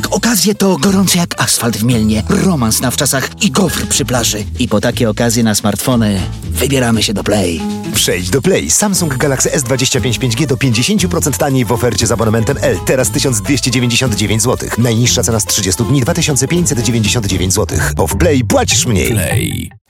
Tak, okazje to gorące jak asfalt w Mielnie, romans na wczasach i gofr przy plaży. I po takie okazje na smartfony wybieramy się do Play. Przejdź do Play. Samsung Galaxy S25 5G do 50% taniej w ofercie z abonamentem L. Teraz 1299 zł. Najniższa cena z 30 dni 2599 zł. Bo w Play płacisz mniej. Play.